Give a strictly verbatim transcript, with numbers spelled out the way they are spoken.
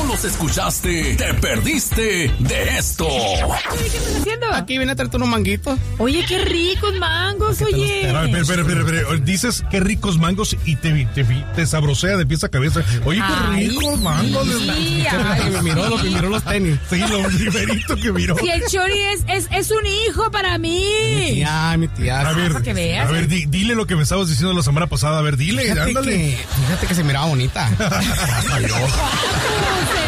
los escuchaste, te perdiste de esto. Oye, ¿qué estás haciendo? Aquí viene a traerte unos manguitos. Oye, qué ricos mangos, oye. Espera, espera, espera, espera. Dices qué ricos mangos y te, te, te sabrosea de pies a cabeza. Oye, qué Ay, ricos mangos. sí, Ay, ay, me miró, lo, me miró los tenis. Sí, lo primerito que miró. Si el Chori es, es, es un hijo para mí. Mi tía, mi tía. A ver, para que veas. a ver, di, dile lo que me estabas diciendo la semana pasada. A ver, dile, Fíjate ándale. que, fíjate que se miraba bonita. Se